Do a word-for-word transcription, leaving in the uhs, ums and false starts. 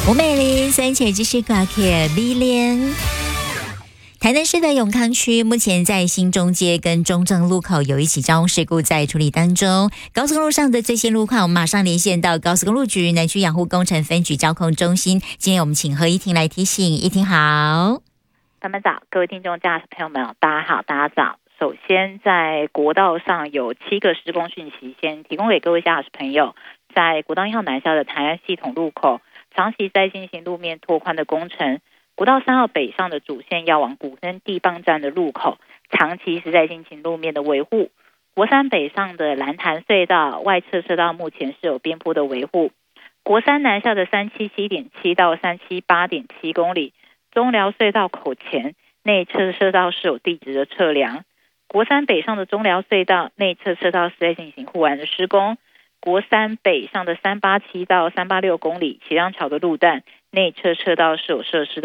吴美玲三且继续挂客 B 连。台南市的永康区目前在新中街跟中正路口有一起交通事故在处理当中。高速公路上的最新路况，我们马上连线到高速公路局南区养护工程分局交控中心。今天我们请何依婷来提醒。依婷好。 咱们早，各位听众驾驶朋友们，大家好，大家早。首先，在国道上有七个施工讯息，先提供给各位驾驶朋友。在国道一号南下的台安系统路口，长期在进行路面拓宽的工程。国道三号北上的主线要往古坑地磅站的路口，长期是在进行路面的维护。国三北上的蓝潭隧道外侧车道目前是有边坡的维护。国三南下的三七七点七到三七八点七公里，中寮隧道口前内侧车道是有地质的测量。国三北上的中寮隧道内侧车道是在进行护栏的施工。国三北上的三八七到三八六公里，斜阳桥的路段内侧车道是有设施的